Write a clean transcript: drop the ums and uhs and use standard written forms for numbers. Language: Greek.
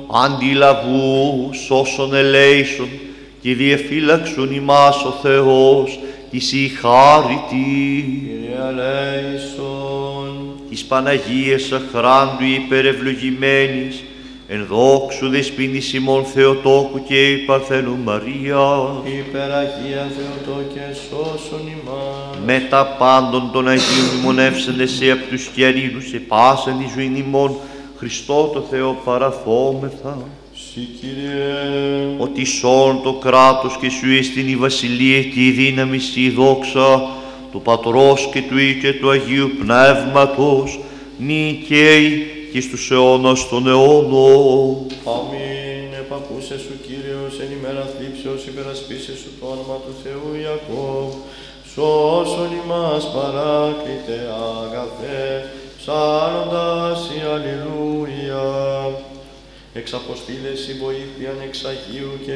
αντιλαβού όσων ελέησον και διεφύλαξον ημάς ο Θεός της η χάρητη. Κύριε ελέησον. Της Παναγίας αχράντου υπερευλογημένης, εν δόξου δεσποίνης ημών Θεοτόκου και η Παρθένου Μαρία, Υπεραγία Θεοτόκε σώσον ημάς. με τα πάντων των Αγίων μνημονεύσαντε σε απ' τους κερίνους σε πάσαν τη ζωήν ημών, Χριστό το Θεό παραθόμεθα. Συ Κύριε, Ότι σών το κράτος και σου εστιν η βασιλεία και η δύναμη και η δόξα του Πατρός και του Υιού και του Αγίου Πνεύματος, νικαίοι και στους αιώνας των αιώνων. αμήν. Επακούσε σου Κύριος εν ημέρα θλίψεως, υπερασπίσε σου το όνομα του Θεού Ιακώβ. Σώσον ημάς παράκλητε αγαθέ, ψάλλοντας η αλληλούια. Εξ αποστήλες η βοήθειαν εξ Αγίου και